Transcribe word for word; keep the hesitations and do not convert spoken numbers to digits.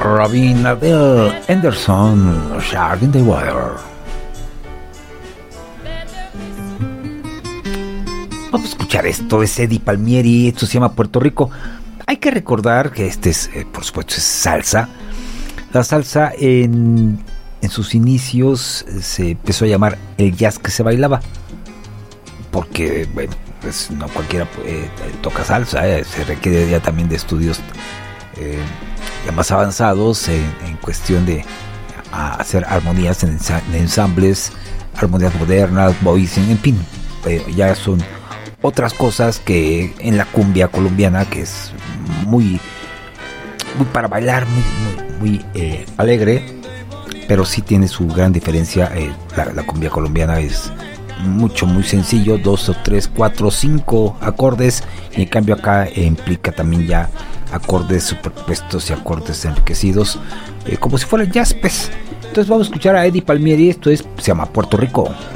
Robin Adele Anderson, Shark in the Water. Vamos a escuchar esto, es Eddie Palmieri, esto se llama Puerto Rico. Hay que recordar que este es, eh, por supuesto, es salsa. La salsa en, en sus inicios se empezó a llamar el jazz que se bailaba, porque, bueno, pues no cualquiera eh, toca salsa, eh, se requiere ya también de estudios eh, ya más avanzados en, en cuestión de a hacer armonías en, en ensambles, armonías modernas, voicing, en fin, eh, ya son otras cosas que en la cumbia colombiana, que es muy, muy para bailar, muy, muy, muy eh, alegre, pero sí tiene su gran diferencia. Eh, la, la cumbia colombiana es mucho, muy sencillo, dos o tres, cuatro, cinco acordes, y en cambio acá eh, implica también ya acordes superpuestos y acordes enriquecidos, eh, como si fuera jazz, pues. Entonces vamos a escuchar a Eddie Palmieri, esto es, se llama Puerto Rico.